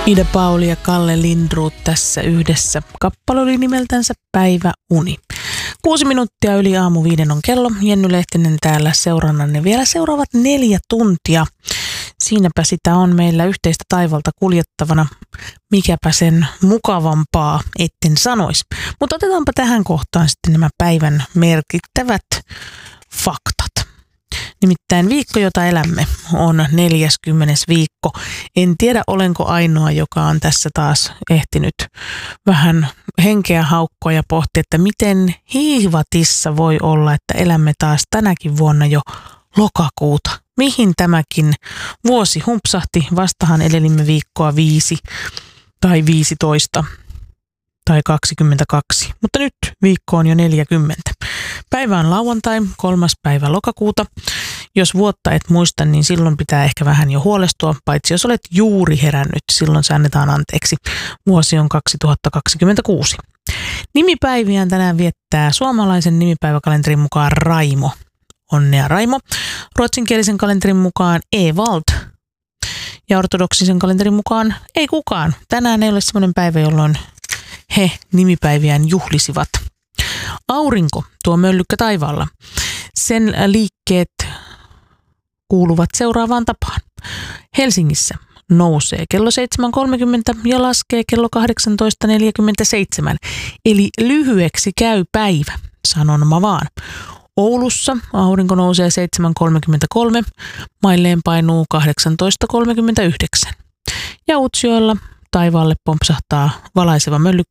Ida Pauli ja Kalle Lindroth tässä yhdessä. Kappale oli nimeltänsä Päiväuni. 6 minuuttia yli aamu 5 on kello. Jenny Lehtinen täällä seurannanne vielä seuraavat 4 tuntia. Siinäpä sitä on meillä yhteistä taivalta kuljettavana. Mikäpä sen mukavampaa etten sanoisi. Mutta otetaanpa tähän kohtaan sitten nämä päivän merkittävät faktat. Nimittäin viikko, jota elämme, on 40. viikko. En tiedä, olenko ainoa, joka on tässä taas ehtinyt vähän henkeä haukkoa ja pohtia, että miten hiivatissa voi olla, että elämme taas tänäkin vuonna jo lokakuuta. Mihin tämäkin vuosi humpsahti? Vastahan elelimme viikkoa 5 tai 15 tai 22, mutta nyt viikko on jo 40. Päivä on lauantai, 3. päivä lokakuuta. Jos vuotta et muista, niin silloin pitää ehkä vähän jo huolestua, paitsi jos olet juuri herännyt, silloin se annetaan anteeksi. Vuosi on 2026. Nimipäiviään tänään viettää suomalaisen nimipäiväkalenterin mukaan Raimo. Onnea Raimo. Ruotsinkielisen kalenterin mukaan Evald. Ja ortodoksisen kalenterin mukaan ei kukaan. Tänään ei ole semmoinen päivä, jolloin he nimipäiviään juhlisivat. Aurinko, tuo möllykkä taivaalla. Sen liikkeet kuuluvat seuraavaan tapaan. Helsingissä nousee kello 7.30 ja laskee kello 18.47. Eli lyhyeksi käy päivä, sanon mä vaan. Oulussa aurinko nousee 7.33, mailleen painuu 18.39. Ja Utsjoella taivaalle pompsahtaa valaiseva